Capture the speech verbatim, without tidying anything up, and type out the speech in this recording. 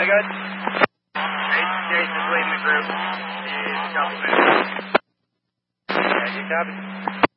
good? Jason's leading the group. He's complimenting. Yeah, you copy?